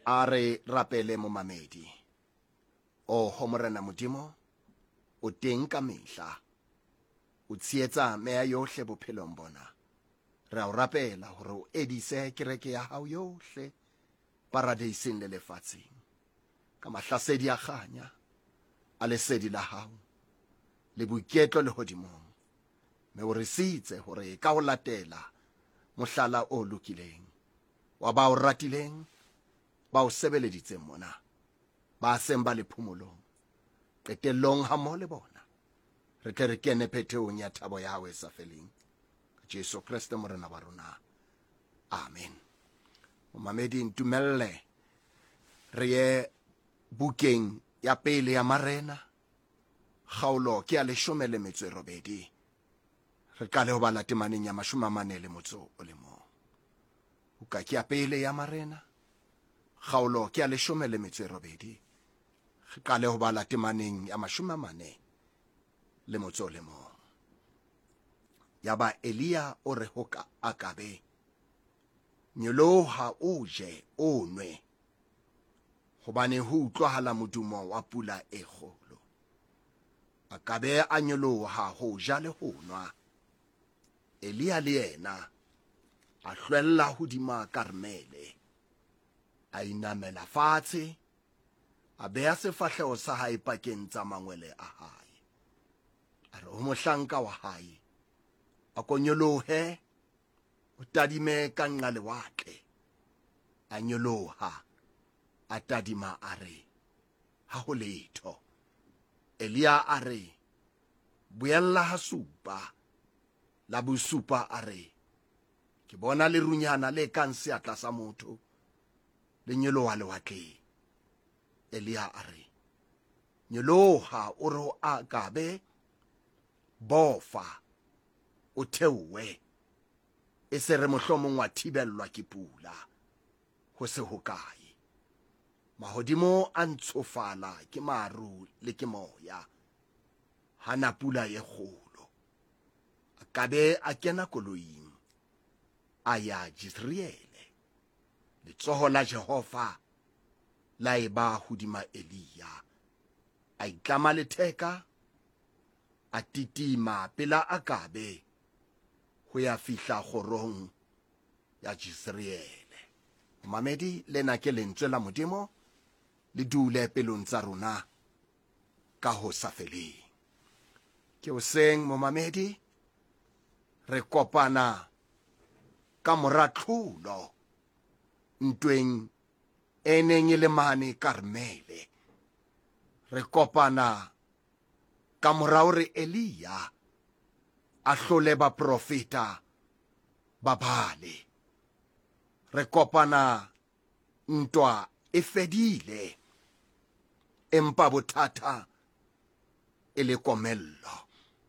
a re rapele momamedi. O Morena Modimo, o teng ka mehla, o tsietsa mea yohle bophelong bona. Re a o rapela hore o edise kereke ya hao yohle paradieseng le lefatsheng, ka mahlasedi a kganya a lesedi la hao le boiketlo le hodimong. Me o resitse hore ka ho latela mohlala o lokileng wa ba o ratileng, ba o sebeleditseng mona, ba seng ba le phomolong, qetellong ha mmoho le bona re tle re kene phethong ya thabo ya hao e sa feleng, ka Jesu Kriste morena wa rona. Amen. Momamedi ntumelle re ye bukeng ya pele ya Marena, kgaolo ke ya 18. Re qale ho bala temaneng ya 41. Buka ke ya pele ya Marena, kgaolo ke ya 18. Re qale ho bala temaneng ya 41. Yaba Elia o re ho Akabe, nyoloha o je o nwe, hobane ho utlwahala modumo wa pula e kgolo. Akabe a nyoloha ho ja le ho nwa. Elia le yena a hlwella hodima Karmele, a inamela fatshe, a beha sefahleho sa hae pakeng tsa mangwele a hae. A re ho mohlanka wa hae, a ko nyolohe, o tadime ka nqa lewatle. A nyoloha, a tadima a re, ha ho letho. Elia a re, buella ha supa. La bosupa a re, ke bona lerunyana le kang seatla sa motho le nyoloha lewatleng. Elia a re, nyoloha o re ho Akabe, bofa o theowe, e se re mohlomong wa thibellwa ke pula. Ho se ho kae, mahodimo a ntshofala ke maru le ke moya, hana pula e kgolo. Akabe a kena koloing, a ya Jezreele. Letsoho la Jehova la eba hodima Elia, a itlama letheka, a titima pela Akabe ho ya fihla kgorong ya Jezreele. Momamedi, lena ke lentswe la Modimo, le dule pelong tsa rona ka ho sa feleng. Ke o seng momamedi, re kopana ka moratlulo ntweng e neng e le mane Karmele. Re kopana ka morao re Elia a hlole baprofeta ba Baale. Re kopana ntwa e fedile, empa bothata e le komello.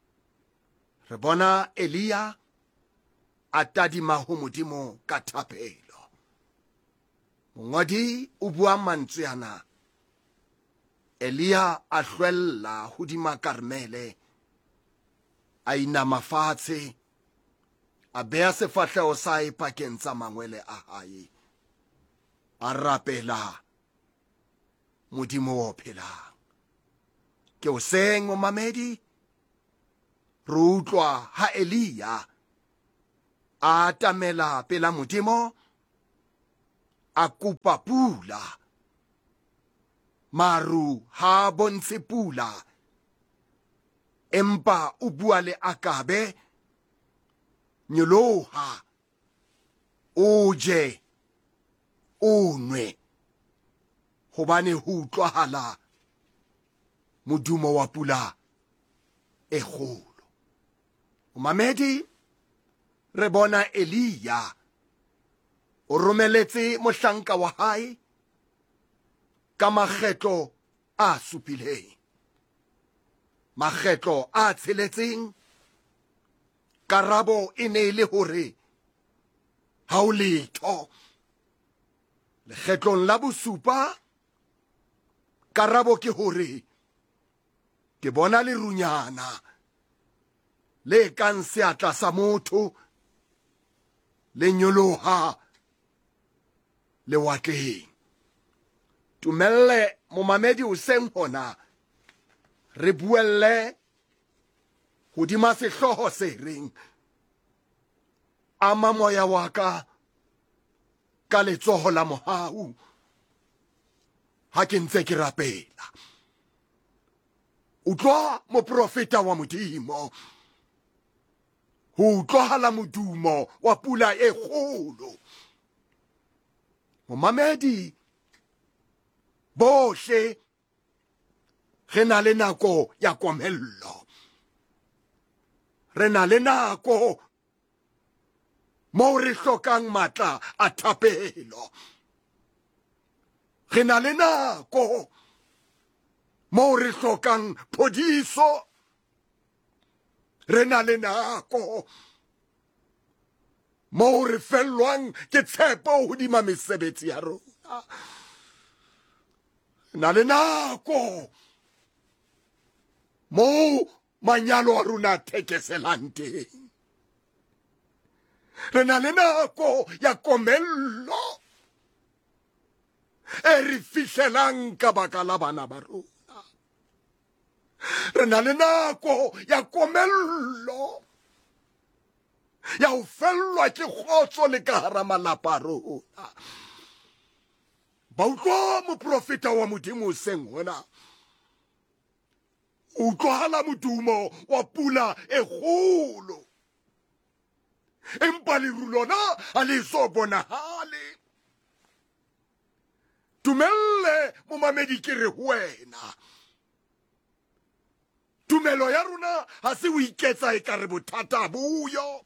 Re bona Elia a tadima ho Modimo ka thapelo. Mongodi o bua mantswe ana, Elia a hlwella hodima Karmele, a inama fatshe, a beha sefahleho sa hae pakeng tsa mangwele a hae, a rapela Modimo o phelang. Ke o seng momamedi, re utlwa ha Elia a atamela pela Modimo, a kopa pula. Maru ha bontshe pula, empa o bua le Akabe, nyoloha o je o nwe, hobane ho utlwahala modumo wa pula e kgolo. Momamedi, re bona Elia o romeletse mohlanka wa hae ka makgetlo a supileng, makgetlo a tsheletseng. Karabo e ne le hore ha o letho. Lekgetlong la bosupa, karabo ke hore ke bona lerunyana le kang seatla sa motho le nyoloha lewatleng. Tumelle momamedi hoseng hona re buelle hodima sehloho se reng ama moya wa ka letsoho la mohau ha ke ntse ke rapela. Utlwa moprofeta wa Modimo, ho utlwahala modumo wa pula e kgolo. Momamedi bohle re na le nako ya komello, re na le nako moo re hlokang matla a thapelo, re na le nako moo re hlokang phodiso, re na le nako moo re fellwang ke tshepo hodima mesebetsi ya rona, na le nako moo manyalo a rona thekeselang teng, re na le nako ya komello e re fihlelang ka baka la bana ba rona, re na le nako ya komello ya ho fellwa ke kgotso le ka hara malapa a rona. Ba utlwa moprofeta wa Modimo hoseng hona, utlwahala modumo wa pula e kgolo, empa leru lona ha le so bonahale. Tumelle momamedi ke re ho wena, tumelo ya rona ha se o iketsa ekare bothata boyo.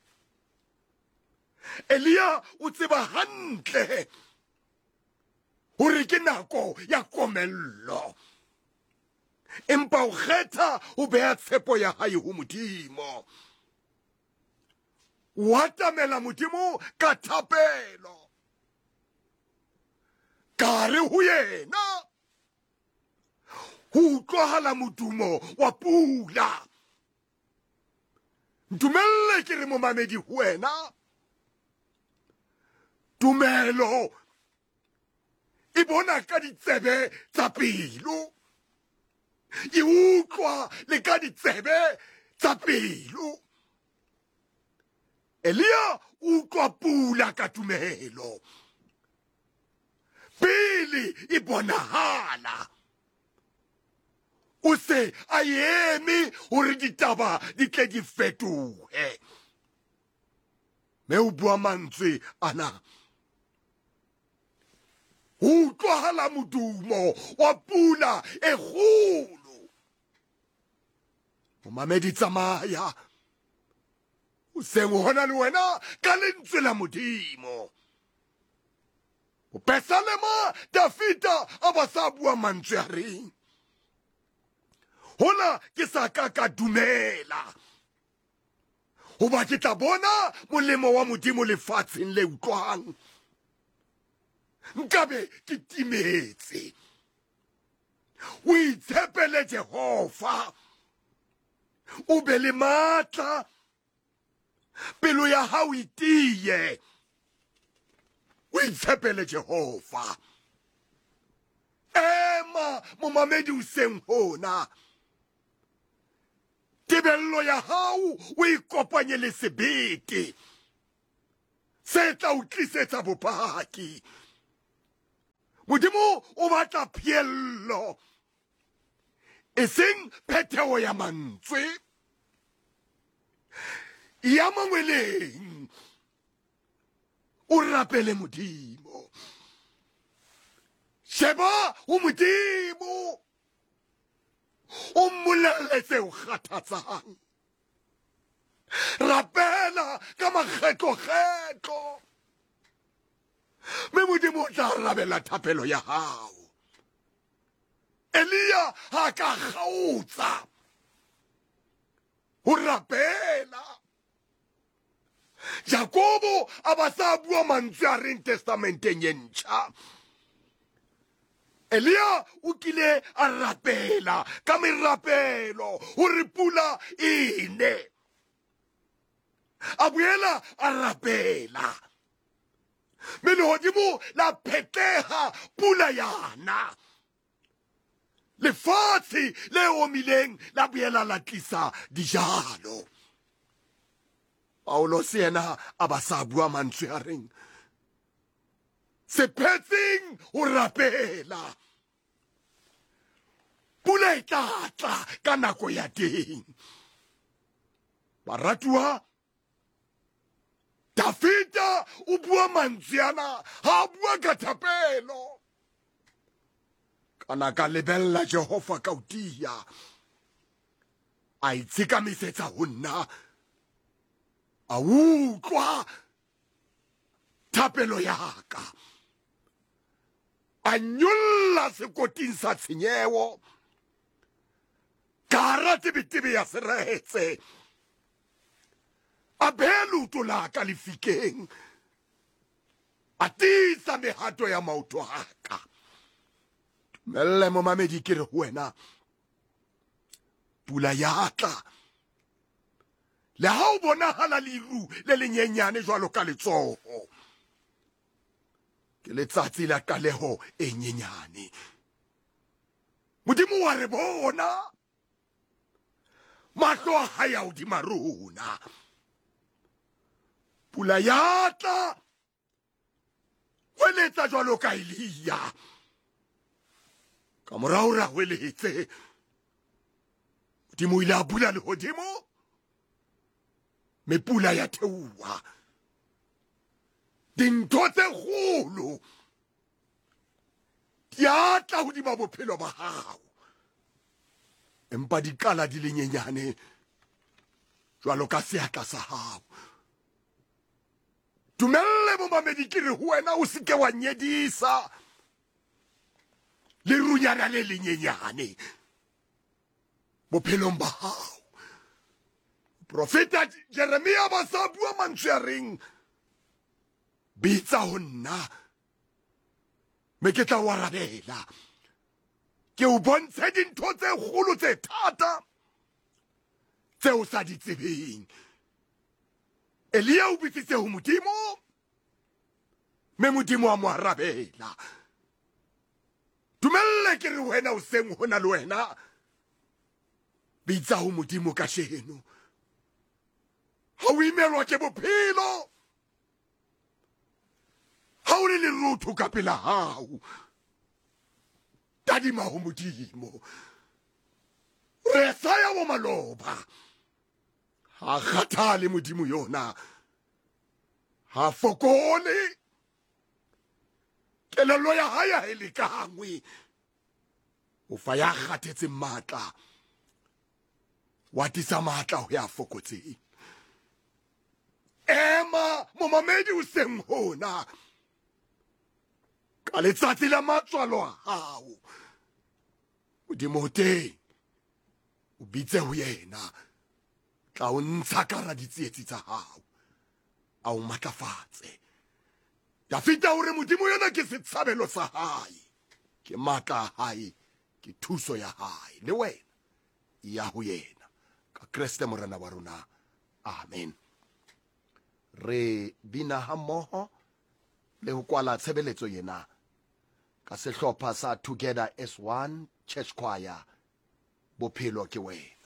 Elia o tseba hantle hore ke nako ya komello, empa o kgetha ho beha tshepo ya hae ho Modimo, o atamela Modimo ka thapelo, ka re ho yena ho utlwahala modumo wa pula. Ntumelle ke re momamedi ho wena, tumelo e bona ka ditsebe tsa pelo, e utlwa le ka ditsebe tsa pelo. Elia utlwa pula ka tumelo pele e bonahala, o se a eme hore ditaba di tle di fetohe. Me o bua mantswe ana, utlwahala modumo wa pula e kgolo. Momamedi tsamaya hoseng hona le wena ka lentswe la Modimo. O Besalema Dafita a ba sa bua mantswe a reng, hola ke sa ka dumela, hoba ke tla bona molemo wa Modimo lefatsheng le utlwang. Nkabe ke timetse, o itshepele Jehova, o be le matla, pelo ya hao e tiye, o itshepele Jehova. Ema momamedi hoseng hona, tebello ya hao o ikopanye le sebete se tla o tlisetsa bopaki. Modimo o batla pheello, e seng phetheho ya mantswe ya mangweleng. O rapele Modimo, sheba ho Modimo, o mmolelle tse o kgathatsang, rapela ka makgetlo-kgetlo, mme Modimo o tla arabela thapelo ya hao. Elia ha ka kgaotsa ho rapela. Jakobo a ba sa bua mantswe a reng testamenteng e ntjha. Elia o kile a rapela ka merapelo hore pula e ne. A boela a rapela mme lehodimo la phetleha pula yana. Lefatshe le omileng la boela la tlisa dijalo. Paulos yena a ba sa bua mantswe a reng sephetseng o rapela, pula e tla tla ka nako ya teng. Baratuwa, Dafita o bua mantswe ana ha bua ka thapelo. Kana ka lebella Jehova ka utia a itshikamisetsa ho nna, a utlwa thapelo ya ka, a nyolla sekoting sa tshenyeho, ka hara tebetebe ya seretse, a beha leoto la ka lefikeng, a tiisa mehato ya maoto a ka. Dumelle momamedi ke re ho wena, pula ya tla, le ha o bonahala leru le lenyenyane jwalo ka letsoho, ke letsatsi la qaleho e nyenyane. Modimo wa re bona, mahlo a hae a hodima rona. Pula ya tla, hweletsa jwalo ka Elia, ka morao ra hweletse, Modimo o ile a bula lehodimo, mme pula ya theoha. Dintho tse kgolo di a tla hodima bophelo ba hao, empa di qala di le nyenyane jwalo ka seatla sa hao. Dumelle momamedi ke re ho wena o seke wa nyedisa lerunyana le lenyenyane bophelong ba hao. Profeta Jeremia ba sa bua mantswe a reng bitsa ho nna, mme ke tla o arabela, ke o bontshe dintho tse kgolo tse thata tse o sa di tsebeng. Elia o bitsitse ho Modimo, mme Modimo a mo arabela. Dumelle ke re wena o seng hona le wena, bitsa ho Modimo kasheno. Ha o imelwa ke bophelo, ha o le lerotho ka pela hao, tadima ho Modimo. Re saya mo maloba, ha kgathale Modimo yona, ha fokole, kelello ya hae ha e lekangwe, o fa ya kgathetse matla, wa tisa matla ho ya fokotseng. Ema momamedi o seng hona, ka letsatsi la matswalo a hao, Modimo teng o bitse ho yena, tla o ntsha ka hara ditsietsi tsa hao, a o matlafatse. Dafita hore Modimo yona ke setshabelo sa hae, ke matla a hae, ke thuso ya hae, le wena ya ho yena, ka Kriste morena wa rona. Amen. Re bina ha mmoho le ho kwala tshebeletso yena ka sehlopha sa Together as One Church Choir, bophelo ke wena.